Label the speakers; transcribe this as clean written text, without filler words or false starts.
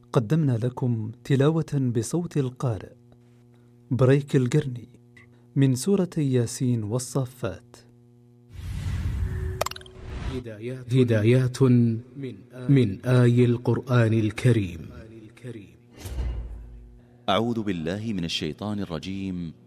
Speaker 1: قدمنا لكم تلاوة بصوت القارئ بريك القرني من سورة ياسين والصافات.
Speaker 2: هدايات من آي القرآن الكريم.
Speaker 3: أعوذ بالله من الشيطان الرجيم.